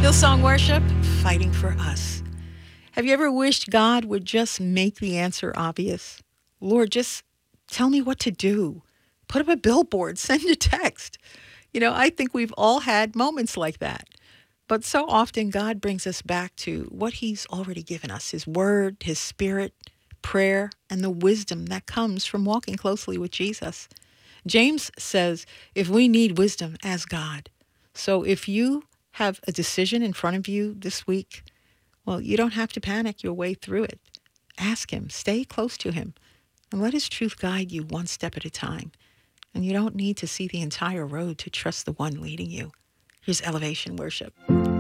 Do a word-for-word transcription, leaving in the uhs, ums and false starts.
Hillsong Worship, Fighting for Us. Have you ever wished God would just make the answer obvious? Lord, just tell me what to do. Put up a billboard, send a text. You know, I think we've all had moments like that. But so often God brings us back to what he's already given us, his word, his spirit, prayer, and the wisdom that comes from walking closely with Jesus. James says, if we need wisdom, ask God. So if you have a decision in front of you this week, well, you don't have to panic your way through it. Ask him, stay close to him, and let his truth guide you one step at a time. And you don't need to see the entire road to trust the one leading you. Here's Elevation Worship.